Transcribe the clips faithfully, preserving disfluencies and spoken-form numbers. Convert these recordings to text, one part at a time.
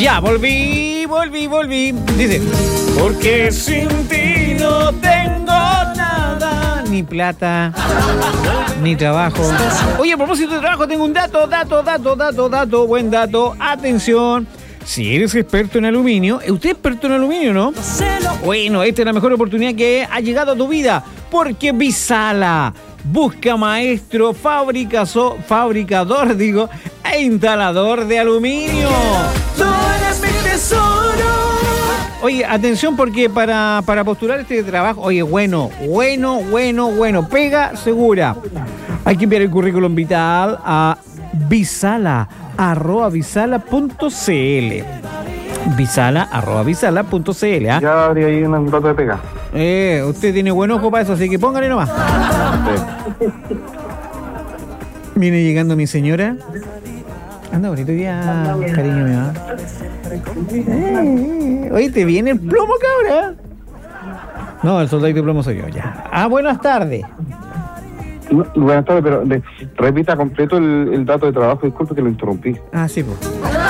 Ya, volví, volví, volví. Dice, porque sin ti no tengo nada, ni plata, ni trabajo. Oye, a propósito de trabajo, tengo un dato, dato, dato, dato, dato, buen dato. Atención, si eres experto en aluminio, ¿usted es experto en aluminio, no? Bueno, esta es la mejor oportunidad que ha llegado a tu vida, porque Visala busca maestro, fabricazo, fabricador, digo, e instalador de aluminio. Tú eres mi tesoro. Oye, atención, porque para, para postular este trabajo, oye, bueno, bueno, bueno, bueno, pega segura. Hay que enviar el currículum vital a visala arroba visala punto cl. Visala arroba visala punto cl. ¿eh? Ya habría ahí un dato de pega. Eh, usted tiene buen ojo para eso, así que póngale nomás. Sí. Viene llegando mi señora. Anda bonito día, cariño mío. Eh, oye, ¿te viene el plomo, cabra? No, el soldadito de plomo soy yo, ya. Ah, buenas tardes. No, buenas tardes, pero de, repita completo el, el dato de trabajo. Disculpe que lo interrumpí. Ah, sí, pues.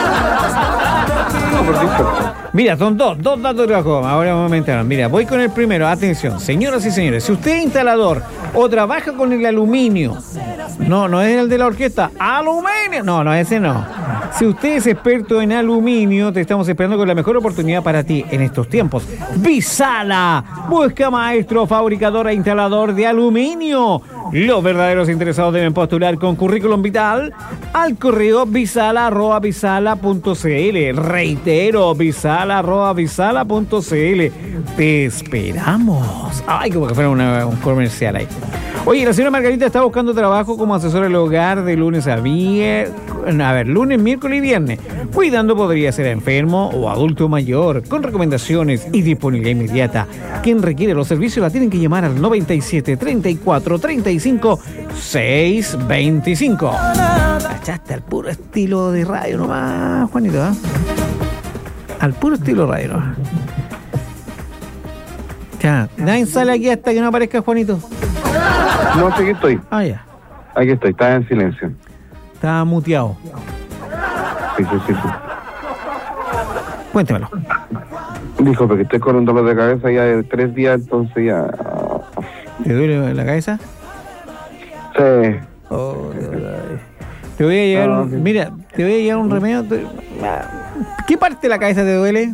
No, por disculpe. Mira, son dos, dos datos de trabajo. Ahora un momento. Mira, voy con el primero. Atención, señoras y señores. Si usted es instalador o trabaja con el aluminio, no, no es el de la orquesta. ¡Aluminio! No, no, ese no. Si usted es experto en aluminio, te estamos esperando con la mejor oportunidad para ti en estos tiempos. Visala busca maestro, fabricador e instalador de aluminio. Los verdaderos interesados deben postular con currículum vital al correo visala arroba visala punto cl. Reitero, visala arroba visala punto cl. Te esperamos. Ay, como que fuera una, un comercial ahí. Oye, la señora Margarita está buscando trabajo como asesora del hogar de lunes a viernes. A ver, lunes, miércoles y viernes. Cuidando podría ser enfermo o adulto mayor, con recomendaciones y disponibilidad inmediata. Quien requiere los servicios la tienen que llamar al noventa y siete, treinta y cuatro, treinta y cinco, seiscientos veinticinco. Cachaste al puro estilo de radio nomás, Juanito, ¿eh? Al puro estilo radio nomás. Ya, nadie sale aquí hasta que no aparezca Juanito. No, aquí estoy. Ah, ya. Aquí estoy, estaba en silencio. Estaba muteado. Sí, sí, sí, sí. Cuéntemelo. Dijo, porque estoy con un dolor de cabeza ya de tres días, entonces ya... ¿Te duele la cabeza? Sí. Oh, te voy a llevar un... Ah, Mira, te voy a llevar un remedio. ¿Qué parte de la cabeza te duele?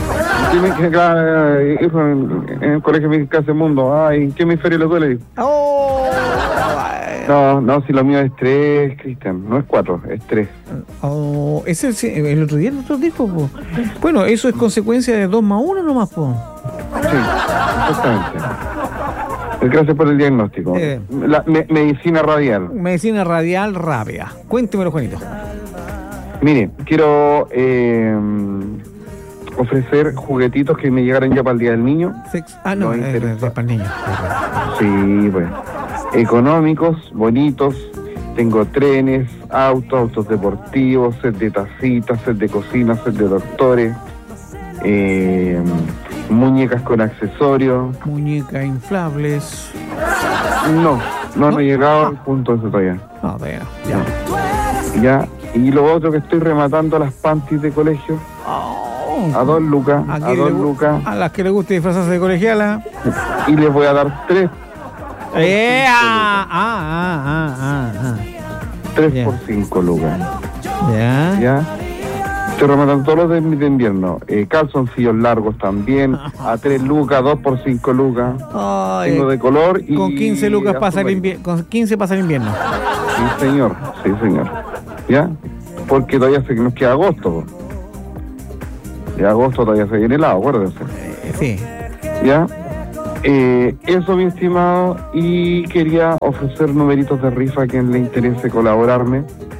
En el colegio me dice mundo. Ay, ¿en qué hemisferio le duele? Oh, no, no, si lo mío es tres, Cristian. No es cuatro, es tres. Oh, ese es el, el otro día el otro dijo, po. Bueno, eso es consecuencia de dos más uno nomás, po. Sí, exactamente. Gracias por el diagnóstico. Eh, La me, medicina radial. Medicina radial rabia. Cuéntemelo, Juanito. Mire, quiero eh, ofrecer juguetitos que me llegaran ya para el Día del Niño. Sex. Ah, no, es, es para el niño. Sí, pues. Económicos, bonitos. Tengo trenes, autos, autos deportivos, set de tacitas, set de cocina, set de doctores. Eh, muñecas con accesorios. Muñecas inflables. No, no, no he llegado al punto de eso todavía. No, todavía no. Ya. Ya. Y lo otro que estoy rematando las panties de colegio. Oh, a dos lucas. A dos lucas. A las que les guste disfrazarse de colegiala. Y les voy a dar tres. Eh, ah, ah, ah, ah, ah. Tres yeah. por cinco lucas. Ya. Ya. Estoy rematando todos los de, de invierno. Eh, calzoncillos largos también. A tres lucas, dos por cinco lucas. Oh, Tengo de color y. Con quince lucas pasa el invierno. Con quince pasa el invierno. Sí, señor. Sí, señor. ¿Ya? Porque todavía se nos queda agosto. Y agosto todavía se viene helado, acuérdense. Eh, sí. ¿Ya? Eh, eso, mi estimado, y quería ofrecer numeritos de rifa a quien le interese colaborarme.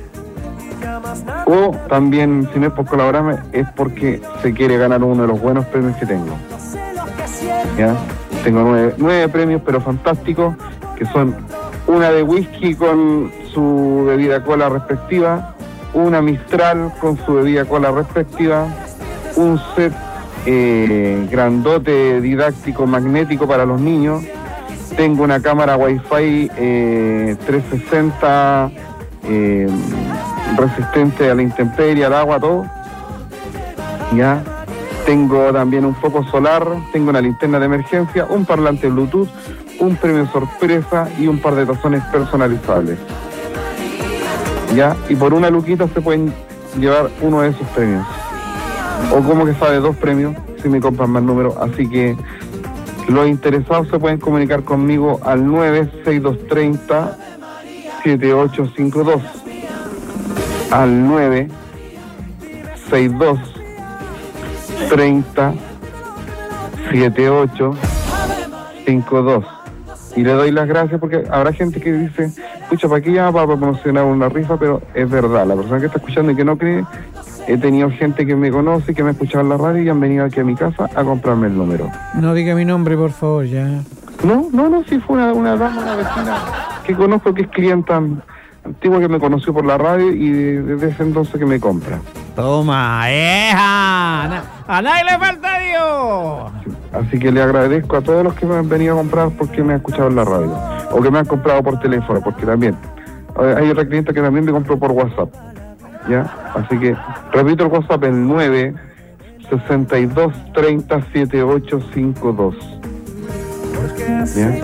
O también, si no es por colaborarme, es porque se quiere ganar uno de los buenos premios que tengo. ¿Ya? Tengo nueve, nueve premios, pero fantásticos, que son una de whisky con su bebida cola respectiva, una Mistral con su bebida cola respectiva, un set eh, grandote didáctico magnético para los niños, tengo una cámara Wi-Fi eh, trescientos sesenta eh, resistente a la intemperie, al agua, todo, Ya. Tengo también un foco solar, tengo una linterna de emergencia, un parlante Bluetooth, un premio sorpresa y un par de tazones personalizables. Ya, y por una luquita se pueden llevar uno de esos premios. O como que sale dos premios si me compran más números. Así que los interesados se pueden comunicar conmigo al nueve seis dos tres cero siete ocho cinco dos. Al nueve seis dos treinta setenta y ocho cincuenta y dos. Y le doy las gracias porque habrá gente que dice, escucha, ¿para qué llama para promocionar una rifa? Pero es verdad, la persona que está escuchando y que no cree, he tenido gente que me conoce, que me ha escuchado en la radio y han venido aquí a mi casa a comprarme el número. No diga mi nombre, por favor, ya. No, no, no, sí fue una, una dama, una vecina que conozco que es clienta antigua que me conoció por la radio y desde ese entonces que me compra. Toma, ¡eja! ¡A nadie le falta Dios! Así que le agradezco a todos los que me han venido a comprar porque me han escuchado en la radio. O que me han comprado por teléfono, porque también. Hay otra clienta que también me compró por WhatsApp. ¿Ya? Así que, repito el WhatsApp, el nueve sesenta y dos treinta setenta y ocho cincuenta y dos. ¿Ya?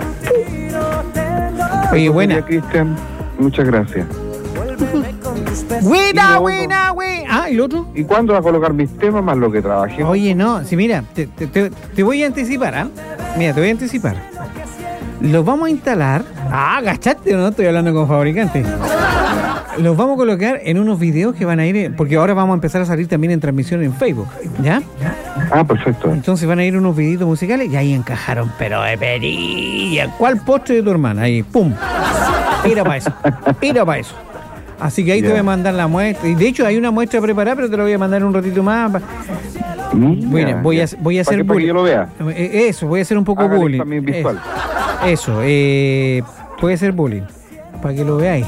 Oye, buena. Cristian, muchas gracias. Buena, buena, buena. Ah, ¿y el otro? ¿Y cuándo va a colocar mis temas más lo que trabajé? Oye, no, si mira, te, te, te, te voy a anticipar, ¿ah? ¿eh? Mira, te voy a anticipar. Los vamos a instalar. Ah, ¿agachaste o no? Estoy hablando con fabricantes. Los vamos a colocar en unos videos que van a ir, porque ahora vamos a empezar a salir también en transmisión en Facebook, ¿ya? Ah, perfecto. Entonces van a ir unos videitos musicales y ahí encajaron, pero de perilla. ¿Cuál postre de tu hermana? Ahí, pum. Mira para eso, mira para eso. Así que ahí yeah. te voy a mandar la muestra. Y de hecho hay una muestra preparada, pero te la voy a mandar un ratito más. Mira, bueno, voy a, voy a hacer bullying. Para que yo lo vea. Eso, voy a hacer un poco Hágale bullying. También visual. Eso, eso eh, voy a hacer bullying. Para que lo veáis.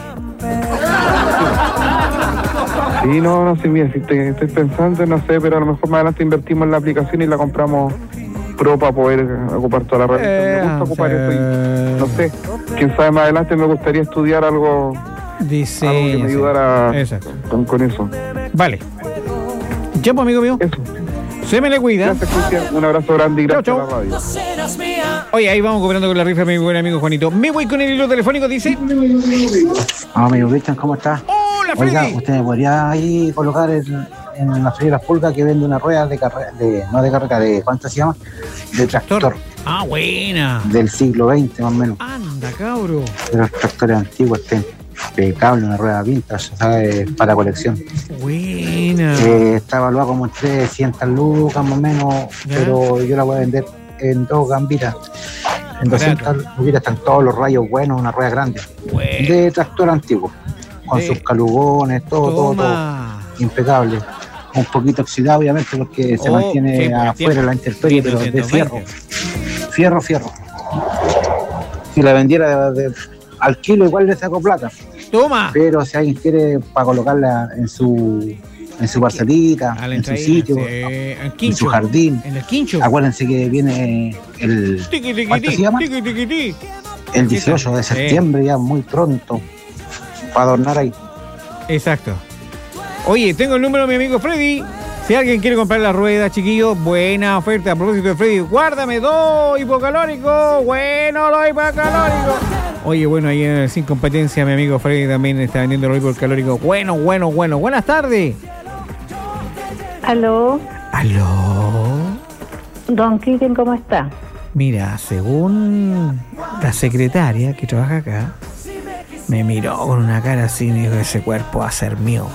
Sí, no, no sé, mira, si te, estoy pensando, no sé, pero a lo mejor más adelante invertimos en la aplicación y la compramos pro para poder ocupar toda la red. Eh, me gusta ocupar eh, eso y, no sé, quién sabe, más adelante me gustaría estudiar algo, dice, algo que me ayudara con, con eso. Vale. Ya, pues, amigo mío. Eso. Se me le cuida. Gracias, Cristian. Un abrazo grande y gracias chau, chau. a la radio. Oye, ahí vamos cooperando con la rifa, mi buen amigo Juanito. Me voy con el hilo telefónico, dice. Ah, amigo Cristian, ¿cómo estás? Hola, Freddy. Oiga, ¿usted me podría ahí colocar el, en la Feria de las Pulgas que vende una rueda de carrera, de, no de carrera, de ¿cuánto se llama? De tractor. Ah, buena. Del siglo veinte, más o menos. Anda, cabro. De los tractores antiguos, este. Impecable, una rueda vintage, ¿sabes? Para colección. Buena. Eh, está evaluada como en trescientas lucas más o menos, ¿ya? Pero yo la voy a vender en dos gambitas. En doscientas lucas están todos los rayos buenos, una rueda grande. Bueno. De tractor antiguo, con de... sus calugones, todo, todo, todo. Impecable. Un poquito oxidado, obviamente, porque se oh, mantiene sí, afuera la intemperie, pero de fierro. Fierro, fierro. Si la vendiera de, de, al kilo, igual le saco plata. Toma. Pero si alguien quiere para colocarla en su en su parcelita, en su sitio, sí, en su jardín, en el quincho. Acuérdense que viene el tiqui, tiqui, ¿cuánto tiqui, se llama? Tiqui, tiqui, tiqui. El dieciocho de septiembre, sí. Ya muy pronto, para adornar ahí. Exacto. Oye, tengo el número de mi amigo Freddy. Si alguien quiere comprar la rueda, chiquillos, buena oferta. A propósito de Freddy, guárdame dos hipocalóricos. Bueno, los hipocalóricos. Oye, bueno, ahí en el Sin Competencia, mi amigo Freddy también está vendiendo los hipocalóricos. Bueno, bueno, bueno. Buenas tardes. Aló. Aló. Don Cristian, ¿cómo está? Mira, según la secretaria que trabaja acá, me miró con una cara así y me dijo, ese cuerpo va a ser mío.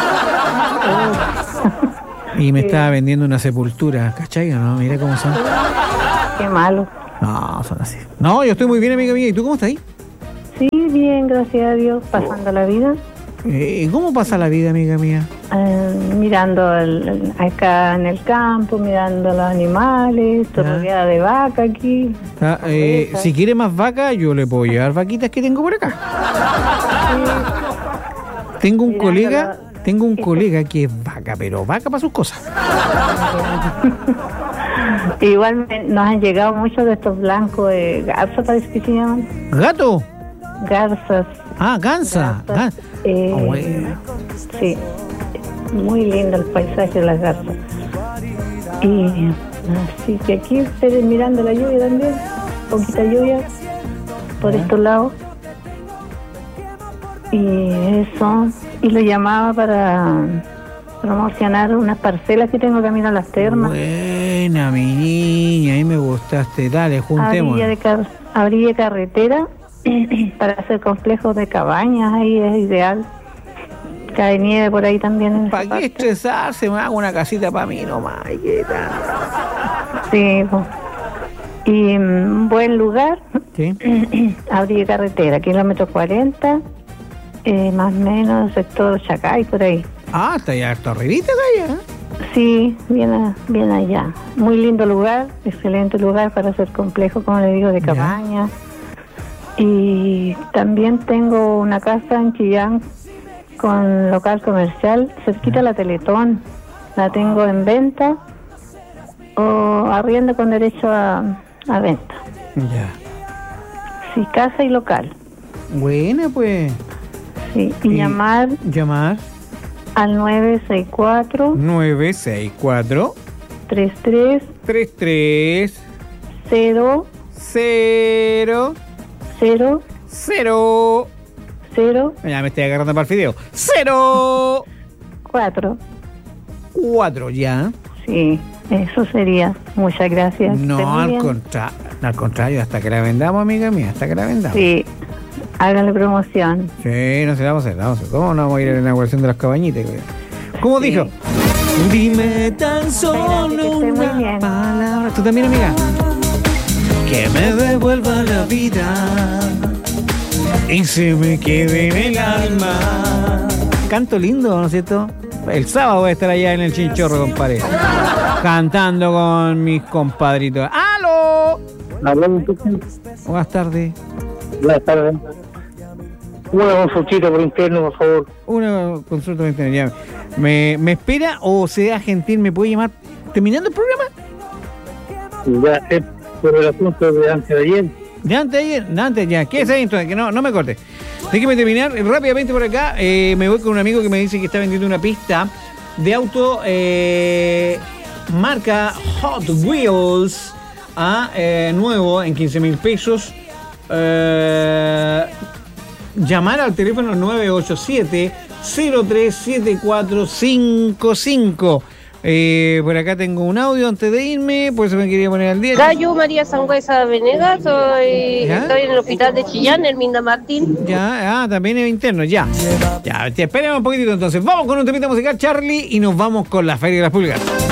Y me sí. estaba vendiendo una sepultura, ¿cachai? ¿No? Mira cómo son. Qué malo. No, son así. No, yo estoy muy bien, amiga mía. ¿Y tú cómo estás ahí? Sí, bien, gracias a Dios, pasando la vida. Eh, ¿Cómo pasa la vida, amiga mía? Eh, mirando el, acá en el campo, mirando los animales, estoy ah. rodeada de vaca aquí. Ah, eh, si quiere más vaca, yo le puedo llevar vaquitas que tengo por acá. Sí. Tengo un mirando colega... La... Tengo un colega que es vaca, pero vaca para sus cosas. Igual me, nos han llegado muchos de estos blancos de garza, parece que se llaman. ¿Gato? Garzas. Ah, gansa. Gan... Eh, oh, bueno. Sí, muy lindo el paisaje de las garzas. Y así que aquí estoy mirando la lluvia también, poquita lluvia por estos lados. Y eso, y lo llamaba para promocionar unas parcelas que tengo camino a las termas. Buena, mi niña, ahí me gustaste. Dale, juntemos. Abría de, car- abría carretera para hacer complejos de cabañas, ahí es ideal. Cae nieve por ahí también. ¿Para qué estresarse? Me hago una casita para mí nomás. ¿Qué tal? Sí, pues. Y un um, buen lugar. Sí. Abría carretera, kilómetro cuarenta, eh, más o menos, sector Chacay, por ahí. Ah, está ya harto arribita allá. Sí, bien, bien allá. Muy lindo lugar, excelente lugar para hacer complejo, como le digo, de cabaña. Ya. Y también tengo una casa en Chillán con local comercial, cerquita a la Teletón. La tengo en venta o arriendo con derecho a, a venta. Ya. Sí, casa y local. Buena, pues. Sí, y, y llamar. Llamar. Al nueve seis cuatro. nueve seis cuatro. tres tres. tres tres. cero. cero. cero. cero. cero. Ya me estoy agarrando para el fideo. cero. cuatro. cuatro, ya. Sí, eso sería. Muchas gracias. No, al, contra- al contrario, hasta que la vendamos, amiga mía, hasta que la vendamos. Sí, háganle promoción. Sí, no se la vamos a hacer, vamos a hacer. ¿Cómo no vamos a ir a la inauguración de las cabañitas? ¿Cómo sí dijo? Dime tan solo una palabra. ¿Tú también, amiga? Que me devuelva la vida y se me quede en el alma. Canto lindo, ¿no es cierto? El sábado voy a estar allá en el Chinchorro, compadre. Cantando con mis compadritos. ¡Aló! Buenas tardes. Buenas tardes. Una consultita por interno, por favor. Una consulta por interno, ya. ¿Me, ¿Me espera o sea gentil me puede llamar terminando el programa? Ya, es por el asunto de antes de ayer. De antes de ayer, de antes ya. ¿Qué es ahí entonces? Que no, no me corte. Déjeme terminar rápidamente por acá. Eh, me voy con un amigo que me dice que está vendiendo una pista de auto eh, marca Hot Wheels a eh, nuevo en quince mil pesos. Eh, llamar al teléfono nueve ocho siete cero tres siete cuatro cinco cinco. Eh, por acá tengo un audio antes de irme, por eso me quería poner al día. Hola, yo María Sangüesa Venegas, soy, estoy en el hospital de Chillán, el Minda Martín. Ya, ah, también es interno, ya. Ya, te esperemos un poquitito entonces. Vamos con un temita musical, Charlie, y nos vamos con la Feria de las Pulgas.